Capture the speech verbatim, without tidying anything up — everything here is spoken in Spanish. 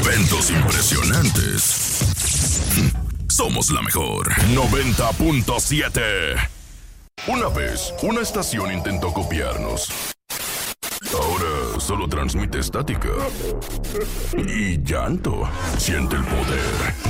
Eventos impresionantes. Somos la mejor. noventa punto siete. Una vez, una estación intentó copiarnos. Ahora solo transmite estática y llanto. Siente el poder